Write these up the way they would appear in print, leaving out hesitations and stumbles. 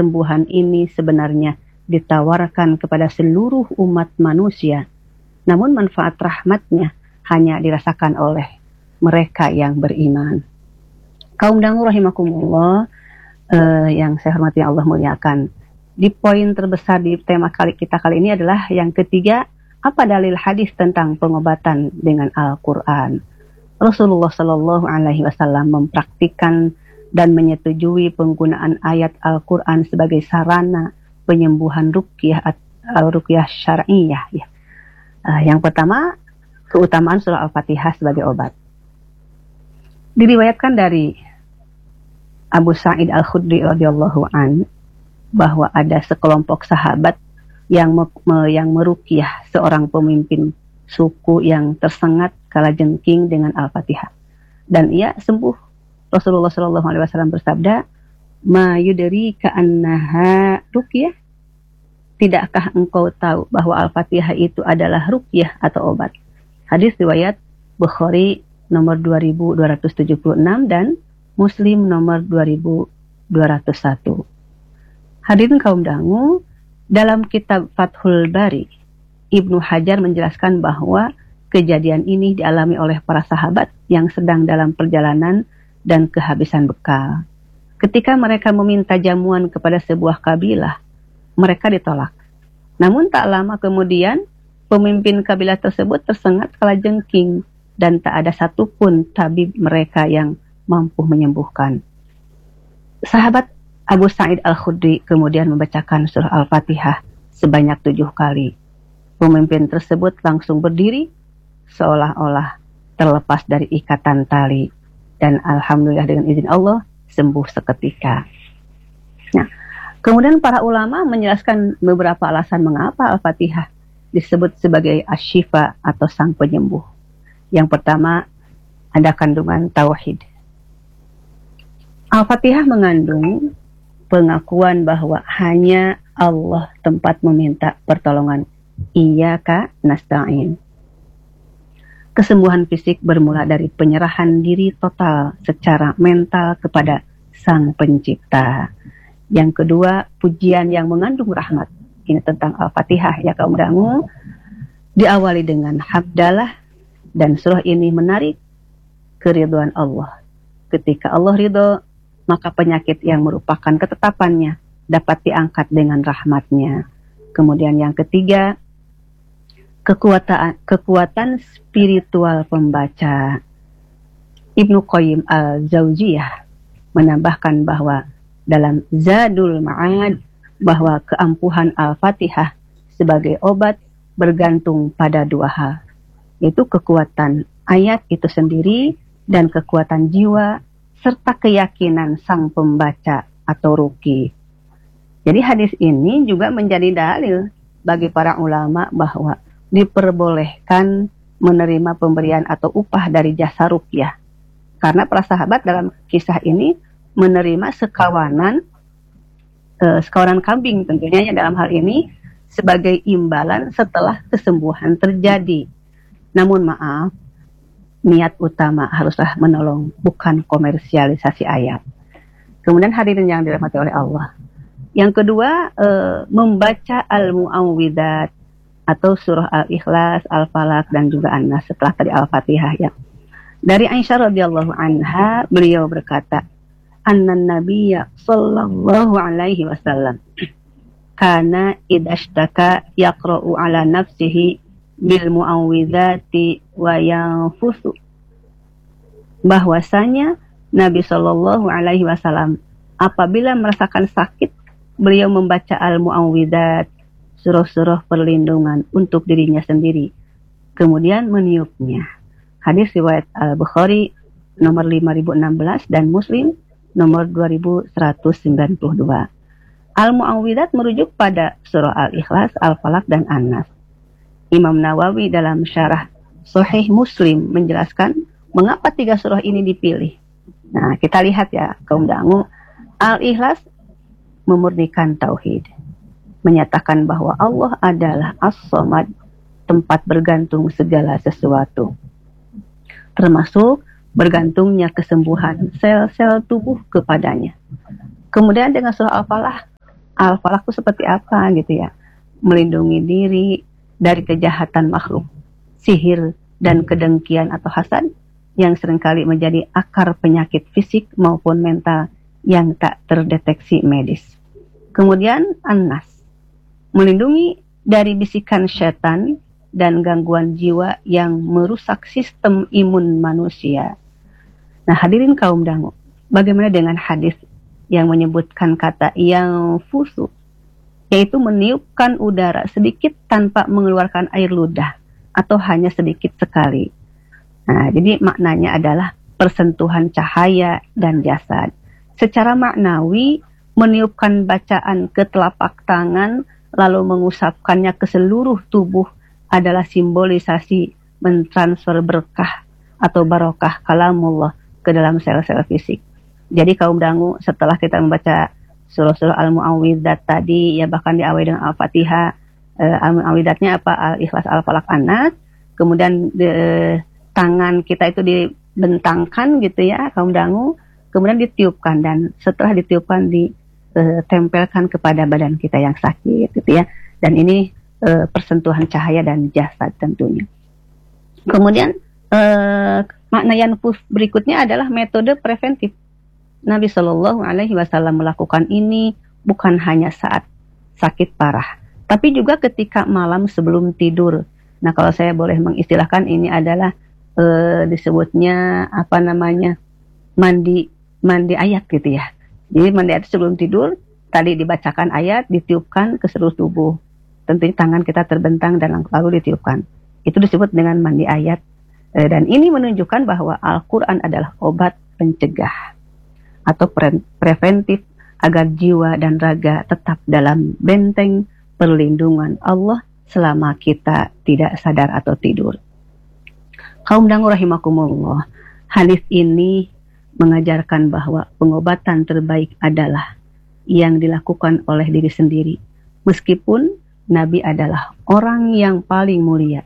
kesembuhan ini sebenarnya ditawarkan kepada seluruh umat manusia, namun manfaat rahmatnya hanya dirasakan oleh mereka yang beriman. Kaum dangu rahimakumullah, yang saya hormati Allah muliakan. Di poin terbesar di tema kita kali ini adalah yang ketiga, apa dalil hadis tentang pengobatan dengan Al-Quran? Rasulullah Shallallahu Alaihi Wasallam mempraktikkan dan menyetujui penggunaan ayat Al-Quran sebagai sarana penyembuhan ruqyah syar'iyah. Ya. Yang pertama, keutamaan surah Al-Fatihah sebagai obat. Diriwayatkan dari Abu Sa'id Al-Khudri radhiyallahu an bahwa ada sekelompok sahabat yang meruqyah seorang pemimpin suku yang tersengat kalajengking dengan Al-Fatihah, dan ia sembuh. Rasulullah Shallallahu Alaihi Wasallam bersabda, "Ma yudri ka'annaha ruqyah." Tidakkah engkau tahu bahwa Al-Fatihah itu adalah ruqyah atau obat? Hadis riwayat Bukhari nomor 2276 dan Muslim nomor 2201. Hadirin kaum dangu, dalam kitab Fathul Bari, Ibnu Hajar menjelaskan bahwa kejadian ini dialami oleh para sahabat yang sedang dalam perjalanan dan kehabisan bekal. Ketika mereka meminta jamuan kepada sebuah kabilah, mereka ditolak. Namun tak lama kemudian, pemimpin kabilah tersebut tersengat kalajengking dan tak ada satupun tabib mereka yang mampu menyembuhkan. Sahabat Abu Sa'id Al-Khudri kemudian membacakan surah Al-Fatihah sebanyak 7 kali. Pemimpin tersebut langsung berdiri seolah-olah terlepas dari ikatan tali, dan alhamdulillah dengan izin Allah sembuh seketika. Nah, kemudian para ulama menjelaskan beberapa alasan mengapa Al-Fatihah disebut sebagai asy-syifa atau sang penyembuh. Yang pertama, ada kandungan tauhid. Al-Fatihah mengandung pengakuan bahwa hanya Allah tempat meminta pertolongan. Iyyaka nasta'in. Kesembuhan fisik bermula dari penyerahan diri total secara mental kepada Sang Pencipta. Yang kedua, pujian yang mengandung rahmat. Ini tentang Al-Fatihah ya kaum dangu. Diawali dengan hamdalah, dan surah ini menarik keridhaan Allah. Ketika Allah ridho, maka penyakit yang merupakan ketetapannya dapat diangkat dengan rahmatnya. Kemudian yang ketiga, kekuatan spiritual pembaca. Ibnu Qayyim Al-Jauziyah menambahkan bahwa dalam Zadul Ma'ad bahwa keampuhan Al-Fatihah sebagai obat bergantung pada 2 hal, yaitu kekuatan ayat itu sendiri dan kekuatan jiwa serta keyakinan sang pembaca atau ruqi. Jadi hadis ini juga menjadi dalil bagi para ulama bahwa diperbolehkan menerima pemberian atau upah dari jasa ruqyah. Karena para sahabat dalam kisah ini menerima sekawanan kambing tentunya dalam hal ini sebagai imbalan setelah kesembuhan terjadi. Namun maaf, niat utama haruslah menolong, bukan komersialisasi ayat. Kemudian hadirin yang dirahmati oleh Allah. Yang kedua, membaca Al-Mu'awwidzat atau surah Al-Ikhlas, Al-Falaq dan juga An-Nas setelah tadi Al-Fatihah ya. Dari Aisyah radhiyallahu anha, beliau berkata, "Annan Nabiyya sallallahu alaihi wasallam kana idashtaka yaqra'u ala nafsihi bil mu'awwidzati wa yanfusu." Bahwasanya Nabi Shallallahu Alaihi Wasallam apabila merasakan sakit, beliau membaca Al-Mu'awwidzat, surah-surah perlindungan untuk dirinya sendiri, kemudian meniupnya. Hadis riwayat Al-Bukhari nomor 5016 dan Muslim nomor 2192. Al-Mu'awwidzat merujuk pada surah Al-Ikhlas, Al-Falaq dan An-Nas. Imam Nawawi dalam syarah Sahih Muslim menjelaskan mengapa 3 surah ini dipilih. Nah, kita lihat ya kaum dangu. Al-Ikhlas memurnikan tauhid, menyatakan bahwa Allah adalah As-Samad, tempat bergantung segala sesuatu, termasuk bergantungnya kesembuhan sel-sel tubuh kepadanya. Kemudian dengan surah Al-Falaq Al-Falaq itu seperti apa gitu ya. Melindungi diri dari kejahatan makhluk, sihir dan kedengkian atau hasad yang seringkali menjadi akar penyakit fisik maupun mental yang tak terdeteksi medis. Kemudian An-Nas, melindungi dari bisikan setan dan gangguan jiwa yang merusak sistem imun manusia. Nah, hadirin kaum dangu, bagaimana dengan hadis yang menyebutkan kata yang fusu, yaitu meniupkan udara sedikit tanpa mengeluarkan air ludah atau hanya sedikit sekali. Nah, jadi maknanya adalah persentuhan cahaya dan jasad. Secara maknawi, meniupkan bacaan ke telapak tangan lalu mengusapkannya ke seluruh tubuh adalah simbolisasi mentransfer berkah atau barokah kalamullah ke dalam sel-sel fisik. Jadi kaum dangu, setelah kita membaca surah-surah Al-Mu'awwidzat tadi, ya bahkan diawali dengan Al-Fatihah, Al-Mu'awwidzatnya apa? Al-Ikhlas, Al-Falaq, An-Nas, kemudian tangan kita itu dibentangkan gitu ya, kaum dangu, kemudian ditiupkan, dan setelah ditiupkan ditempelkan kepada badan kita yang sakit gitu ya. Dan ini persentuhan cahaya dan jasad tentunya. Kemudian makna yanfus berikutnya adalah metode preventif. Nabi Shallallahu Alaihi Wasallam melakukan ini bukan hanya saat sakit parah, tapi juga ketika malam sebelum tidur. Nah, kalau saya boleh mengistilahkan, ini adalah disebutnya apa namanya, mandi ayat gitu ya. Jadi mandi ayat sebelum tidur, tadi dibacakan ayat, ditiupkan ke seluruh tubuh. Tentunya tangan kita terbentang dan lalu ditiupkan. Itu disebut dengan mandi ayat. Dan ini menunjukkan bahwa Al-Quran adalah obat pencegah atau preventif agar jiwa dan raga tetap dalam benteng perlindungan Allah selama kita tidak sadar atau tidur. Kaum dangu rahimakumullah, hadis ini mengajarkan bahwa pengobatan terbaik adalah yang dilakukan oleh diri sendiri. Meskipun Nabi adalah orang yang paling mulia.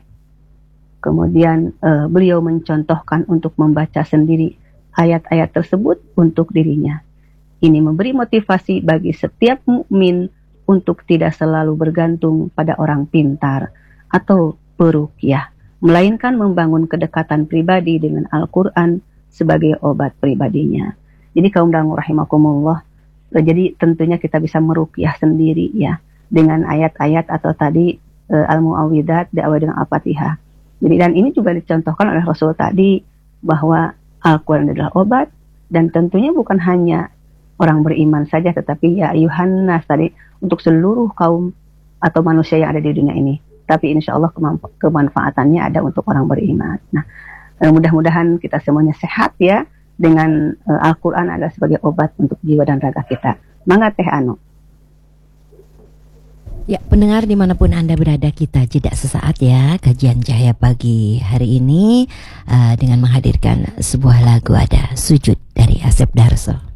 Kemudian beliau mencontohkan untuk membaca sendiri ayat-ayat tersebut untuk dirinya. Ini memberi motivasi bagi setiap mukmin untuk tidak selalu bergantung pada orang pintar atau peruqyah, melainkan membangun kedekatan pribadi dengan Al-Quran sebagai obat pribadinya. Jadi kaum dangu rahimakumullah, jadi tentunya kita bisa meruqyah sendiri ya, dengan ayat-ayat atau tadi Al-Mu'awwidzat diawali dengan Al-Fatihah. Jadi dan ini juga dicontohkan oleh Rasul tadi bahwa Al-Quran adalah obat, dan tentunya bukan hanya orang beriman saja, tetapi ya ayuhan nas tadi untuk seluruh kaum atau manusia yang ada di dunia ini. Tapi insya Allah kemanfaatannya ada untuk orang beriman. Nah, mudah-mudahan kita semuanya sehat ya, dengan Al-Quran adalah sebagai obat untuk jiwa dan raga kita. Mangga Teh Anu. Ya, pendengar dimanapun Anda berada, kita jeda sesaat ya kajian Cahaya Pagi hari ini dengan menghadirkan sebuah lagu, ada Sujud dari Asep Darso.